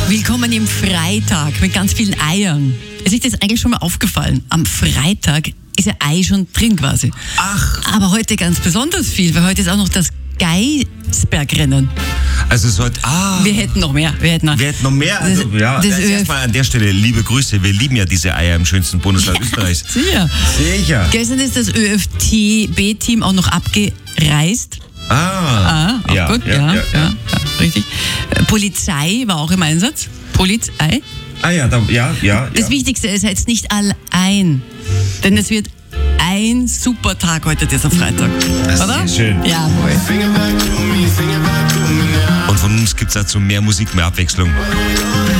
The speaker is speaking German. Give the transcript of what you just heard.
Willkommen im Freitag mit ganz vielen Eiern. Ist euch das eigentlich schon mal aufgefallen? Am Freitag ist ja Ei schon drin quasi. Ach. Aber heute ganz besonders viel, weil heute ist auch noch das Geisbergrennen. Also es sollte. Wir hätten noch mehr. Wir hätten noch mehr. Also, das erstmal an der Stelle liebe Grüße. Wir lieben ja diese Eier im schönsten Bundesland Österreichs. Sicher. Gestern ist das ÖFTB-Team auch noch abgereist. Ja, gut. Ja, richtig. Polizei war auch im Einsatz. Polizei. Ja. Das Wichtigste ist jetzt nicht allein, denn es wird ein super Tag heute, dieser Freitag. Das oder? ist schön. Ja, voll. Und von uns gibt es dazu mehr Musik, mehr Abwechslung.